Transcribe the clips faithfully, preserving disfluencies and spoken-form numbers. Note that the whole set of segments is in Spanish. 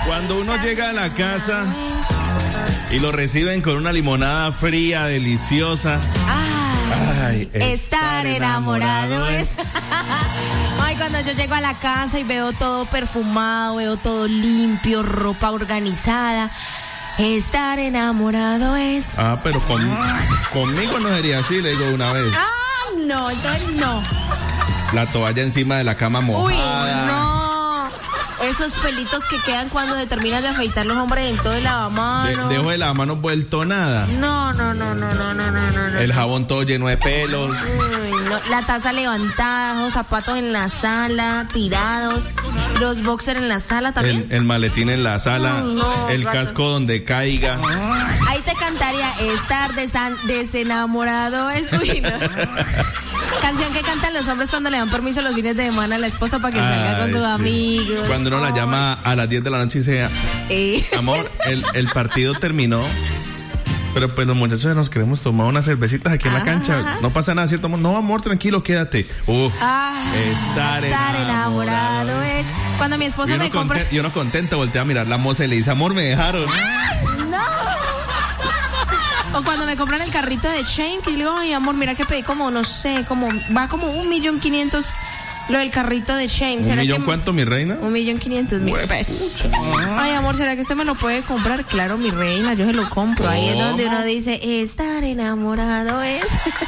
Cuando uno llega a la casa y lo reciben con una limonada fría, deliciosa. Ay, Ay estar enamorado, enamorado es. Ay, cuando yo llego a la casa y veo todo perfumado, veo todo limpio, ropa organizada. Estar enamorado es. Ah, pero con, conmigo no sería así, le digo de una vez. Ah, no, entonces no. La toalla encima de la cama mojada. Uy, no. Esos pelitos que quedan cuando terminan de afeitar los hombres en todo el lavamanos. De, dejo el lavamanos vuelto nada. No, no, no, no, no, no, no, no. El jabón todo lleno de pelos. Uy, no. La taza levantada, los zapatos en la sala, tirados. Los boxers en la sala también. El, el maletín en la sala. No, no, el gato. Casco donde caiga. Ahí te cantaría estar desan- desenamorado. Es uy, no. Canción que cantan los hombres cuando le dan permiso los fines de semana a la esposa para que Ay, salga con sus sí. amigos. Cuando uno oh. la llama a las diez de la noche y dice, eh. amor, el, el partido terminó, pero pues los muchachos nos queremos tomar unas cervecitas aquí en la cancha. Ajá. No pasa nada, ¿cierto? No, amor, tranquilo, quédate. Uh, ah, estar, estar enamorado. enamorado es. Cuando mi esposa y me compra... Content, y uno contento voltea a mirar la moza y le dice, amor, me dejaron. O cuando me compran el carrito de Shane, que le digo, ay, amor, mira que pedí como, no sé, como, va como un millón quinientos lo del carrito de Shane. ¿Un millón que, cuánto, mi reina? Un millón quinientos mil pesos. Ay, amor, ¿será que usted me lo puede comprar? Claro, mi reina, yo se lo compro. Oh. Ahí es donde uno dice, estar enamorado es...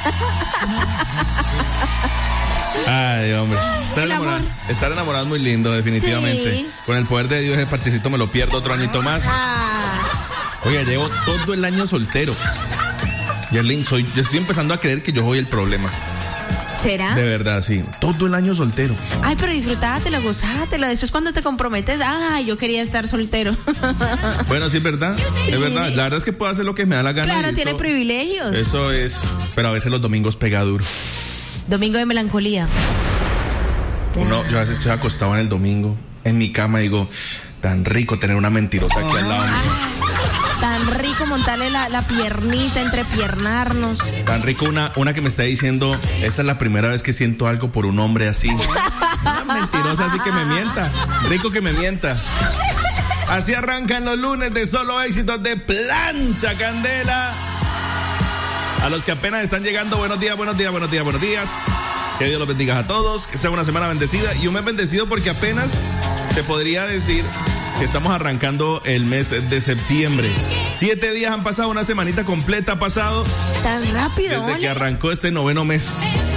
Ay, hombre. Estar enamorado, estar enamorado es muy lindo, definitivamente. Sí. Con el poder de Dios, ese parchecito me lo pierdo otro añito más. Ah. Oiga, llevo todo el año soltero. Yerlin, soy, yo estoy empezando a creer que yo soy el problema. ¿Será? De verdad, sí. Todo el año soltero. Ay, pero disfrutátelo, gozátelo. Después cuando te comprometes, ay, yo quería estar soltero. Bueno, sí, es verdad. Sí. Es verdad. La verdad es que puedo hacer lo que me da la gana. Claro, tiene eso, privilegios. Eso es. Pero a veces los domingos pega duro. Domingo de melancolía. Uno, yo a veces estoy acostado en el domingo, en mi cama, y digo, tan rico tener una mentirosa aquí al lado mío. Tan rico montarle la, la piernita, entrepiernarnos. Tan rico una, una que me está diciendo, esta es la primera vez que siento algo por un hombre así. Una mentirosa así que me mienta. Rico que me mienta. Así arrancan los lunes de Solo Éxitos de Plancha Candela. A los que apenas están llegando, buenos días, buenos días, buenos días, buenos días. Que Dios los bendiga a todos, que sea una semana bendecida y un mes bendecido porque apenas te podría decir que estamos arrancando el mes de septiembre. Siete días han pasado, una semanita completa ha pasado. Tan rápido, desde ¿vale? que arrancó este noveno mes.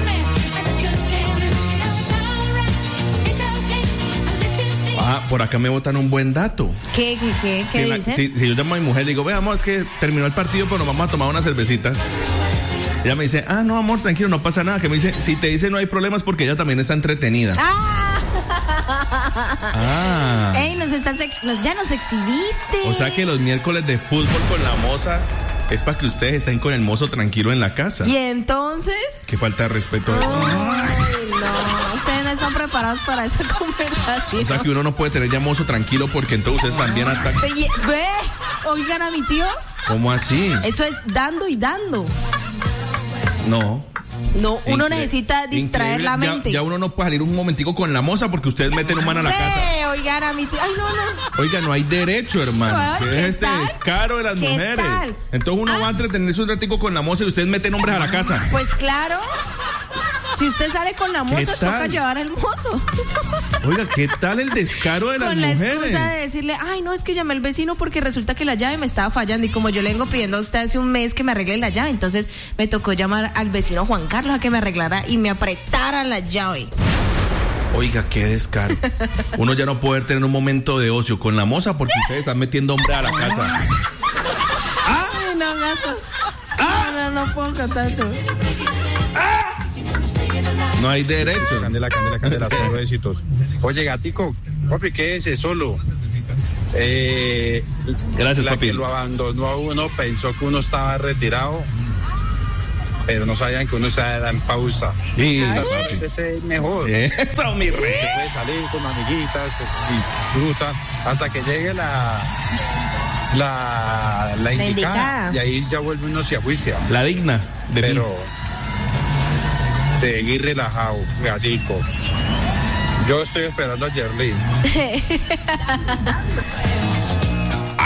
Ah, por acá me botan un buen dato. ¿Qué, qué, qué, qué si, dicen? Si, si yo llamo a mi mujer y digo, veamos, es que terminó el partido, pero nos vamos a tomar unas cervecitas. Ella me dice, ah, no, amor, tranquilo, no pasa nada. Que me dice, si te dice no hay problemas porque ella también está entretenida. ¡Ah! Ah. Ey, nos estás, nos, ya nos exhibiste. O sea que los miércoles de fútbol con la moza es para que ustedes estén con el mozo tranquilo en la casa. ¿Y entonces? Qué falta de respeto. Ay, no, ustedes no están preparados para esa conversación. O sea que uno no puede tener ya mozo tranquilo porque entonces ustedes también atacan. Ve, oigan a mi tío. ¿Cómo así? Eso es dando y dando. No. No, uno Incre- necesita distraer increíble. la mente. Ya, ya uno no puede salir un momentico con la moza porque ustedes meten un mano a la Ve, casa. oigan a mi tío. Ay, no, no. Oiga, no hay derecho, hermano. Ay, ¿Qué es este tal? descaro de las ¿Qué mujeres? tal? Entonces uno Ah. va a entretenerse un ratico con la moza y ustedes meten hombres a la casa. Pues claro. Si usted sale con la moza, toca llevar al mozo. Oiga, ¿qué tal el descaro de las Con la mujeres? excusa de decirle, ay, no, es que llamé al vecino porque resulta que la llave me estaba fallando. Y como yo le vengo pidiendo a usted hace un mes que me arregle la llave, entonces me tocó llamar al vecino Juan Carlos a que me arreglara y me apretara la llave. Oiga, qué descaro. Uno ya no puede tener un momento de ocio con la moza porque ustedes están metiendo hombre a la casa. Ay, no, gato. ¿Ah? No, no, no puedo contar tú. ¿Ah? No hay derecho. Candela, candela, candela, solo éxitos. Oye, gatico, papi, quédese solo. Eh, Gracias, la papi. que lo abandonó a uno pensó que uno estaba retirado, pero no sabían que uno estaba en pausa. Sí, es mejor. Eso, mi rey. Se puede salir con amiguitas, pues, disfruta hasta que llegue la la, la, La indicada, indicada. y ahí ya vuelve uno se ajuicia. La digna de Pero mí. seguir relajado, gatico. Yo estoy esperando a Yerlin.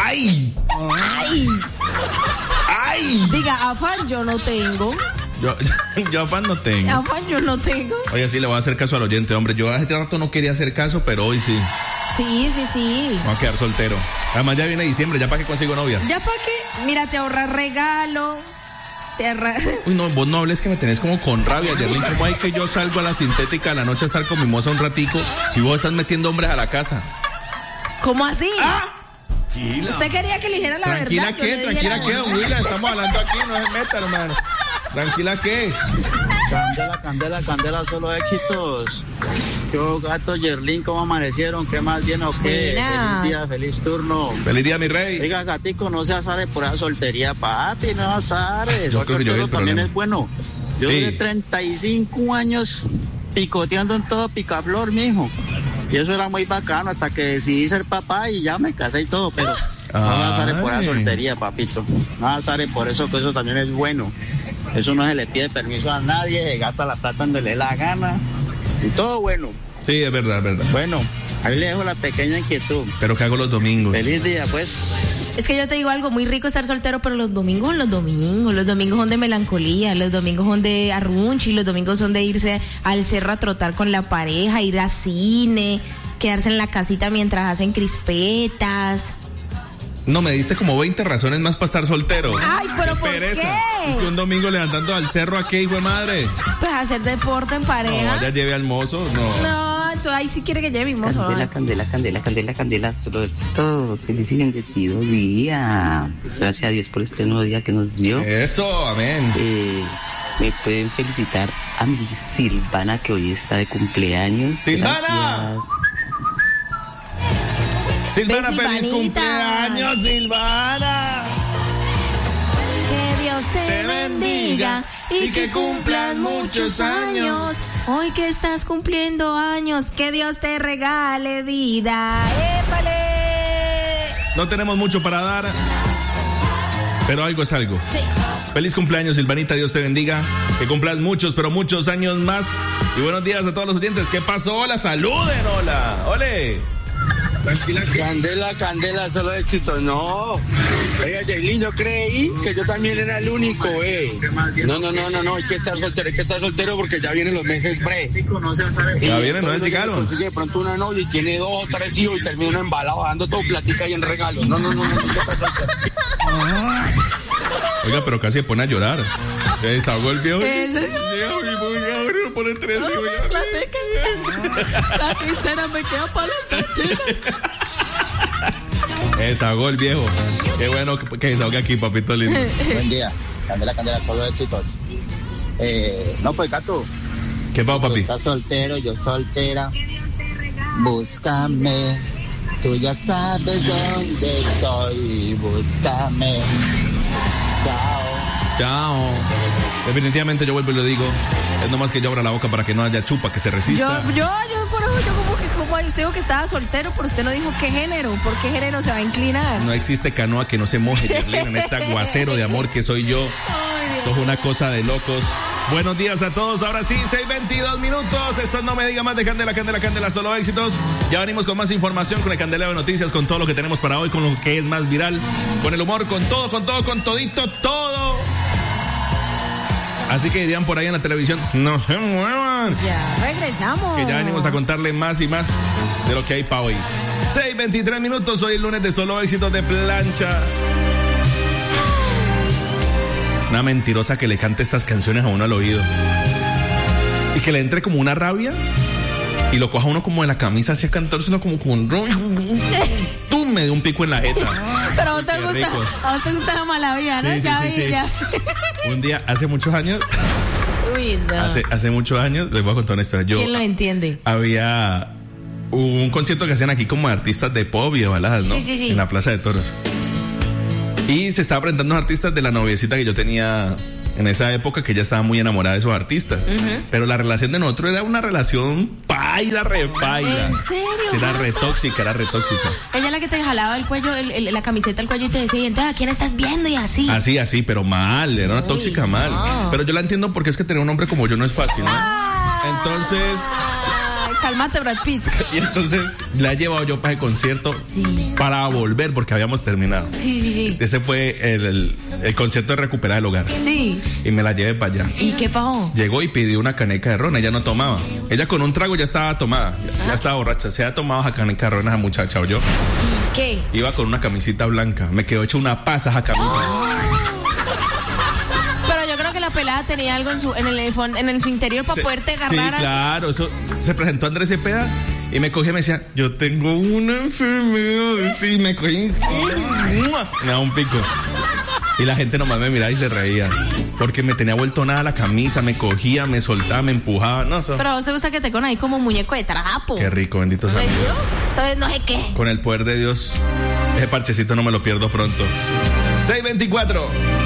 ¡Ay! ¡Ay! ¡Ay! Diga, afán yo no tengo. Yo, yo afán no tengo. Afán yo no tengo. Oye, sí, le voy a hacer caso al oyente, hombre. Yo hace rato no quería hacer caso, pero hoy sí. Sí, sí, sí. Voy a quedar soltero. Además, ya viene diciembre, ¿ya para qué consigo novia? ¿Ya para qué? Mira, te ahorras regalo. Te ahorras... Uy, no, vos no hables que me tenés como con rabia, Yerlin. ¿Cómo hay que yo salgo a la sintética a la noche a estar con mi moza un ratico y vos estás metiendo hombres a la casa? ¿Cómo así? ¡Ah! Tranquila. Usted quería que le dijera la tranquila verdad. ¿Qué? Tranquila qué, don Willa, estamos hablando aquí, no se meta, hermano. Tranquila qué. Candela, candela, candela, solo éxitos. Yo, gato, Yerlin, ¿cómo amanecieron? ¿Qué más bien o qué? Buenas. Feliz día, feliz turno. Feliz día, mi rey. Oiga, gatico, no se azare por esa soltería, papi, no azares. Yo creo que yo vi el también problema. es bueno. Yo Sí. duré treinta y cinco años picoteando en todo picaflor, mijo. Y eso era muy bacano hasta que decidí ser papá y ya me casé y todo, pero no me azare por esa Ay. soltería, papito. No azare por eso, que eso también es bueno. Eso no se le pide permiso a nadie, se gasta la plata donde le dé la gana. Y todo bueno. Sí, es verdad, es verdad. Bueno, ahí le dejo la pequeña inquietud. Pero ¿qué hago los domingos? Feliz día, pues. Es que yo te digo algo, muy rico estar soltero, pero los domingos son los domingos. Los domingos son de melancolía, los domingos son de arrunchi, los domingos son de irse al cerro a trotar con la pareja, ir a cine, quedarse en la casita mientras hacen crispetas. No, me diste como veinte razones más para estar soltero. Ay, pero ¿por pereza. qué? Es que un domingo levantando al cerro a qué, hijo de madre. Pues hacer deporte en No, pareja. ya lleve al mozo, no. No, entonces ahí sí quiere que lleve mi mozo. Candela, ¿verdad? candela, candela, candela, candela, solo éxitos. Feliz y bendecido día. Gracias a Dios por este nuevo día que nos dio. Eso, amén. Eh, me pueden felicitar a mi Silvana, que hoy está de cumpleaños. ¡Silvana! Gracias. Silvana, Ven, feliz Silvanita. cumpleaños, Silvana. Que Dios te, Te bendiga y que cumplas muchos años. Hoy que estás cumpliendo años, que Dios te regale vida. ¡Épale! No tenemos mucho para dar, pero algo es algo. Sí. Feliz cumpleaños, Silvanita, Dios te bendiga. Que cumplas muchos, pero muchos años más. Y buenos días a todos los oyentes. ¿Qué pasó? Hola, saluden, hola. ¡Ole! Candela, candela, solo éxitos. No. Oiga, Yerlin, yo creí que yo también era el único, eh. No, no, no, no, no. Hay que estar soltero, hay que estar soltero porque ya vienen los meses bre. Ya vienen, no les llegaron. Consigue de pronto una novia y tiene dos o tres hijos y termina uno embalado dando todo platica y en regalos. No, no, no, no, hay que estar soltero. Oiga, pero casi se pone a llorar. Se desahogó el viejo. ¿En serio? Llega mi mujer, no pone tres hijos. La quincena me queda para las tachinas. Se desahogó el viejo. Qué bueno que, que desahogue aquí, papito lindo. Buen día. Candela, candela, solo éxitos. Eh, no, pues, gato. ¿Qué pasa, papi? Estás soltero, yo soltera. Búscame. Tú ya sabes dónde estoy. Búscame. Chao. Chao. Definitivamente yo vuelvo y lo digo. Es nomás que yo abra la boca para que no haya chupa, que se resista. Yo, yo, yo, por eso, yo como que, como usted dijo que estaba soltero, pero usted no dijo qué género. ¿Por qué género se va a inclinar? No existe canoa que no se moje, Yerlin, en este aguacero de amor que soy yo. Esto es una cosa de locos. Buenos días a todos. Ahora sí, seis veintidós minutos. Esto no me diga más de Candela, Candela, Candela, solo éxitos. Ya venimos con más información, con el candeleo de noticias, con todo lo que tenemos para hoy, con lo que es más viral, con el humor, con todo, con todo, con todito, todo. Así que dirían por ahí en la televisión, no se muevan. Ya regresamos. Que ya venimos a contarle más y más de lo que hay para hoy. seis veintitrés minutos, hoy el lunes de solo éxitos de plancha. Una mentirosa que le cante estas canciones a uno al oído. Y que le entre como una rabia y lo coja uno como de la camisa hacia cantárselo como con... ¡Tum! Me dio un pico en la jeta. Pero a vos te Qué gusta, rico. a vos te gusta la mala vida, ¿no? Sí, sí, ya sí, vi, sí. ya. Un día, hace muchos años, Uy, no. hace, hace muchos años, les voy a contar una historia. Yo, ¿Quién lo entiende? había un concierto que hacían aquí como de artistas de pop y de baladas, ¿no? Sí, sí, sí. En la Plaza de Toros. Y se estaba presentando unos artistas de la noviecita que yo tenía en esa época, que ella estaba muy enamorada de esos artistas. Uh-huh. Pero la relación de nosotros era una relación paila, re paila. ¿En serio? Era re tóxica, era re tóxica. Ella es la que te jalaba el cuello, el, el, la camiseta al cuello y te decía, y entonces, ¿a quién estás viendo? Y así. Así, así, pero mal, era una Uy, tóxica mal. no. Pero yo la entiendo porque es que tener un hombre como yo no es fácil, ¿no? Ah, Entonces... Cálmate, Brad Pitt. Y entonces la he llevado yo para el concierto Sí. para volver porque habíamos terminado. Sí, sí, sí. Ese fue el, el, el concierto de Recuperar el Hogar. Sí. Y me la llevé para allá. ¿Y qué pasó? Llegó y pidió una caneca de ron, ella no tomaba. Ella con un trago ya estaba tomada, ya, ya estaba borracha. Se ha tomado esa caneca de ron esa muchacha, ¿o yo? ¿Y qué? Iba con una camisita blanca, me quedó hecha una pasa esa camisa. Pero yo creo que la pelada tenía algo en su en el, en el su interior para Se- poderte agarrar. Sí, claro, eso se presentó Andrés Cepeda y me cogía y me decía, yo tengo una enfermedad. Y me cogí, me da un pico. Y la gente nomás me miraba y se reía. Porque me tenía vuelto nada la camisa, me cogía, me soltaba, me empujaba. No, eso. Pero a vos te gusta que te con ahí como muñeco de trapo. Qué rico, bendito sea. ¿Entendió? Entonces no sé qué. Con el poder de Dios, ese parchecito no me lo pierdo pronto. seis veinticuatro